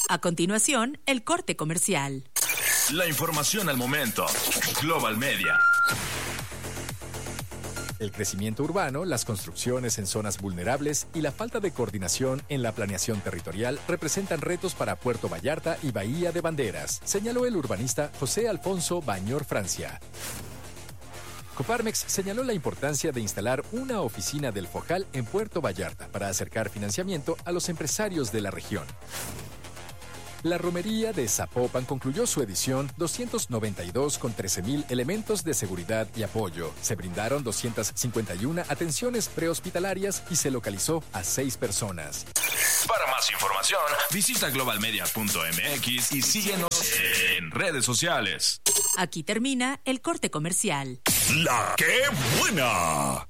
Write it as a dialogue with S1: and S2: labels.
S1: A continuación, el corte comercial.
S2: La información al momento. Global Media.
S3: El crecimiento urbano, las construcciones en zonas vulnerables y la falta de coordinación en la planeación territorial representan retos para Puerto Vallarta y Bahía de Banderas, señaló el urbanista José Alfonso Bañor Francia. Coparmex señaló la importancia de instalar una oficina del FOJAL en Puerto Vallarta para acercar financiamiento a los empresarios de la región. La romería de Zapopan concluyó su edición 292 con 13,000 elementos de seguridad y apoyo. Se brindaron 251 atenciones prehospitalarias y se localizó a 6 personas.
S2: Para más información, visita globalmedia.mx y síguenos en redes sociales.
S1: Aquí termina el corte comercial.
S2: ¡La qué buena!